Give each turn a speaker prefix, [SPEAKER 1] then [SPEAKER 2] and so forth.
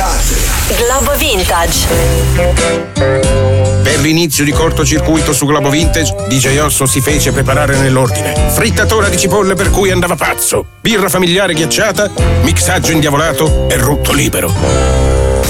[SPEAKER 1] Globo Vintage.
[SPEAKER 2] Per l'inizio di cortocircuito su Globo Vintage, DJ Osso si fece preparare nell'ordine: frittatura di cipolle per cui andava pazzo, birra familiare ghiacciata, mixaggio indiavolato e rutto libero.